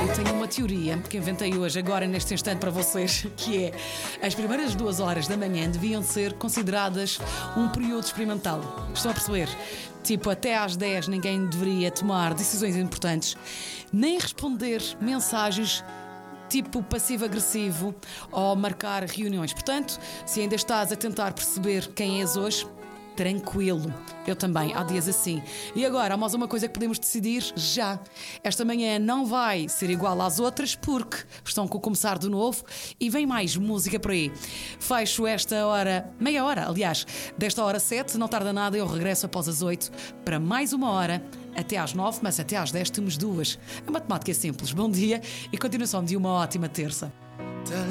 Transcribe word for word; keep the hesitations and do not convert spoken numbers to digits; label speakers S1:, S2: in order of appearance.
S1: Eu tenho uma teoria que inventei hoje, agora neste instante para vocês, que é: as primeiras duas horas da manhã deviam ser consideradas um período experimental. Estão a perceber? Tipo, até às dez ninguém deveria tomar decisões importantes, nem responder mensagens tipo passivo-agressivo ou marcar reuniões. Portanto, se ainda estás a tentar perceber quem és hoje, tranquilo, eu também, há dias assim. E agora, há mais uma coisa que podemos decidir já. Esta manhã não vai ser igual às outras porque estão com o começar de novo e vem mais música por aí. Fecho esta hora, meia hora, aliás, desta hora sete, não tarda nada, eu regresso após as oito para mais uma hora, até às nove, mas até às dez temos duas. A matemática é simples. Bom dia e continuação de uma ótima terça.